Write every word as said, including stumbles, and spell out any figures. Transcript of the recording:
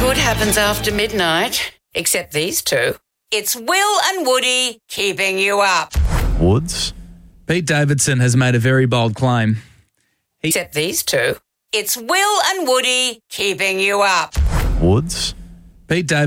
good happens after midnight, except these two. It's Will and Woody keeping you up. Woods? Pete Davidson has made a very bold claim. He- Except these two. It's Will and Woody keeping you up. Woods? Pete Davidson